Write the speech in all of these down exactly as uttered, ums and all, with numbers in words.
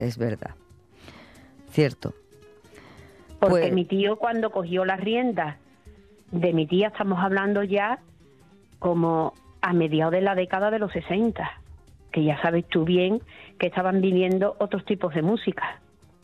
es verdad. Cierto. Porque Pues, mi tío, cuando cogió las riendas de mi tía, estamos hablando ya como a mediados de la década de los sesenta, que ya sabes tú bien que estaban viviendo otros tipos de música.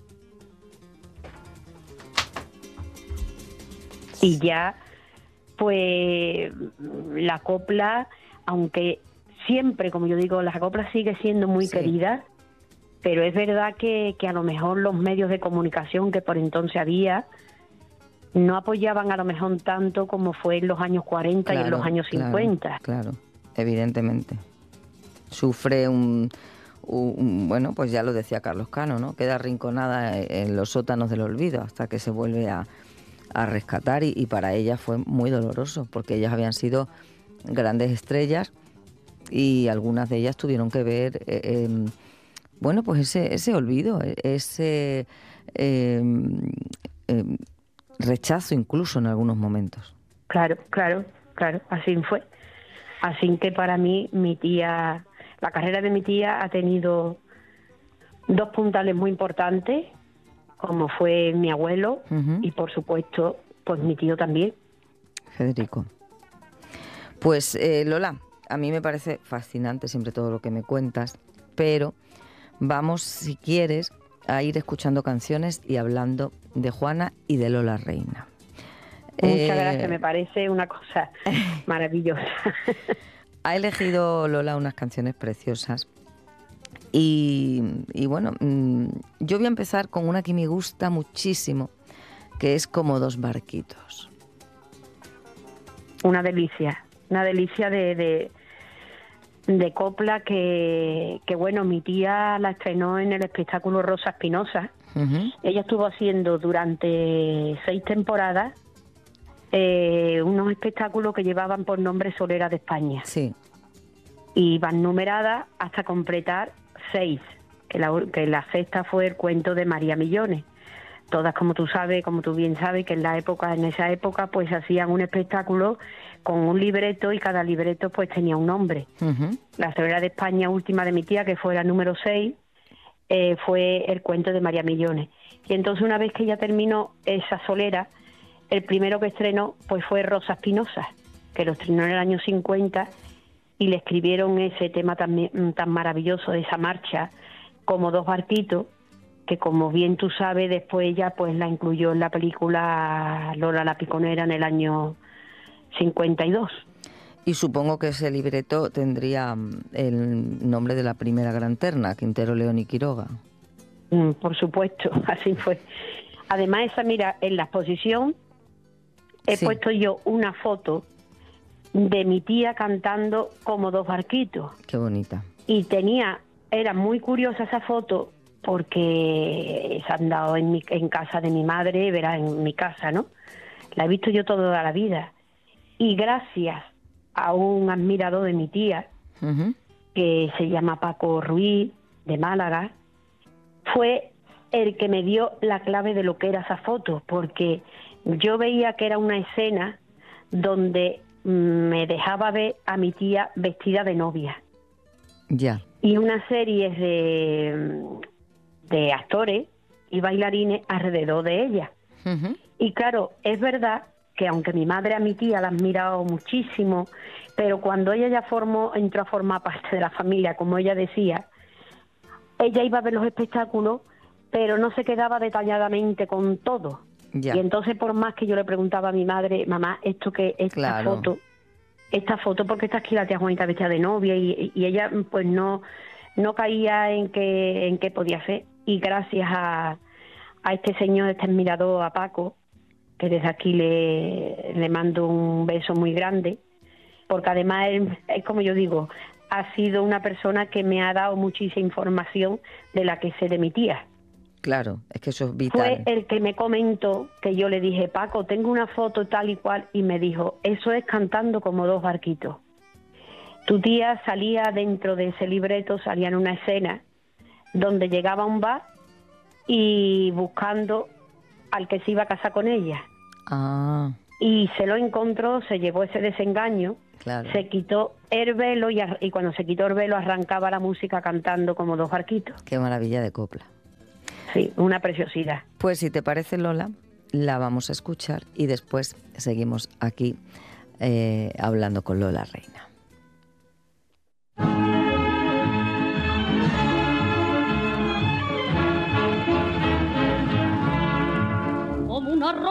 Y ya, pues, la copla, aunque siempre, como yo digo, la copla sigue siendo muy sí. querida, pero es verdad que, que a lo mejor los medios de comunicación que por entonces había no apoyaban a lo mejor tanto como fue en los años cuarenta y en los Claro, años claro, cincuenta. claro, evidentemente. Sufre un, un- bueno, pues ya lo decía Carlos Cano, ¿no? Queda arrinconada en los sótanos del olvido hasta que se vuelve a, a rescatar y, y para ella fue muy doloroso porque ellas habían sido grandes estrellas y algunas de ellas tuvieron que ver, eh, eh, bueno, pues ese, ese olvido, eh, ese eh, eh, rechazo incluso en algunos momentos. Claro, claro, claro, así fue. Así que para mí, mi tía, la carrera de mi tía ha tenido dos puntales muy importantes, como fue mi abuelo Ujú. y por supuesto, pues mi tío también. Federico. Pues eh, Lola, a mí me parece fascinante siempre todo lo que me cuentas, pero vamos, si quieres, a ir escuchando canciones y hablando de Juana y de Lola Reina. Muchas gracias, Eh, me parece una cosa maravillosa. ha elegido Lola unas canciones preciosas y, y bueno, mm, yo voy a empezar con una que me gusta muchísimo, que es Como dos barquitos. Una delicia, una delicia de, de, de copla que, que, bueno, mi tía la estrenó en el espectáculo Rosa Espinosa. Uh-huh. Ella estuvo haciendo durante seis temporadas eh, unos espectáculos que llevaban por nombre Solera de España. Sí. Y van numeradas hasta completar seis, que la, que la sexta fue el cuento de María Millones. Todas, como tú sabes, como tú bien sabes, que en la época, en esa época, pues hacían un espectáculo con un libreto y cada libreto pues tenía un nombre. Uh-huh. La Solera de España última de mi tía, que fue la número seis, eh, fue el cuento de María Millones. Y entonces, una vez que ella terminó esa solera, el primero que estrenó pues fue Rosa Espinosa, que lo estrenó en el año cincuenta y le escribieron ese tema tan, tan maravilloso de esa marcha, Como dos barquitos, que como bien tú sabes, después ella pues la incluyó en la película Lola la Piconera en el año cincuenta y dos. Y supongo que ese libreto tendría mm, el nombre de la primera gran terna, Quintero, León y Quiroga. Mm, por supuesto, así fue. Además, esa, mira, en la exposición he Sí. puesto yo una foto de mi tía cantando Como dos barquitos. Qué bonita. Y tenía, era muy curiosa esa foto porque se han dado en, mi, en casa de mi madre, verás, en mi casa, ¿no? La he visto yo toda la vida. Y gracias a un admirador de mi tía, Uh-huh. que se llama Paco Ruiz, de Málaga, fue el que me dio la clave de lo que era esa foto, porque yo veía que era una escena donde me dejaba ver a mi tía vestida de novia. Ya. Y una serie de, de actores y bailarines alrededor de ella. Uh-huh. Y claro, es verdad que aunque mi madre a mi tía la ha admirado muchísimo, pero cuando ella ya formó, entró a formar parte de la familia, como ella decía, ella iba a ver los espectáculos, pero no se quedaba detalladamente con todo. Ya. Y entonces, por más que yo le preguntaba a mi madre, mamá, esto que esta Claro. foto, esta foto, porque está aquí la tía Juanita vestida de novia, y, y ella pues no, no caía en qué, en qué podía ser. Y gracias a, a este señor, este admirador, a Paco, que desde aquí le, le mando un beso muy grande, porque además él, es como yo digo, ha sido una persona que me ha dado muchísima información de la que sé de mi tía. Claro, es que eso es vital. Fue el que me comentó, que yo le dije, Paco, tengo una foto tal y cual, y me dijo, eso es cantando como dos barquitos. Tu tía salía dentro de ese libreto, salía en una escena donde llegaba a un bar y buscando al que se iba a casar con ella. Ah, Y se lo encontró, se llevó ese desengaño, claro. se quitó el velo y, ar- y cuando se quitó el velo arrancaba la música cantando como dos barquitos. Qué maravilla de copla. Sí, una preciosidad. Pues si te parece, Lola, la vamos a escuchar y después seguimos aquí eh, hablando con Lola Reina.